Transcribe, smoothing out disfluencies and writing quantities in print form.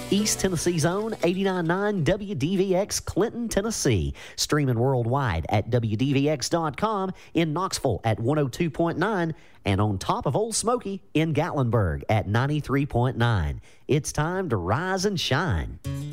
East Tennessee's own 89.9 WDVX Clinton, Tennessee. Streaming worldwide at WDVX.com, in Knoxville at 102.9, and on top of Old Smoky in Gatlinburg at 93.9. It's time to rise and shine.